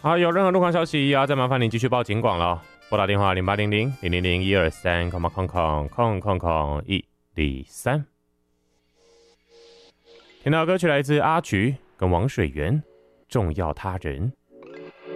好，有任何路况消息再麻烦您继续报警广了，拨打电话0800-000-123，103。听到歌曲来自阿菊跟王水源，重要他人。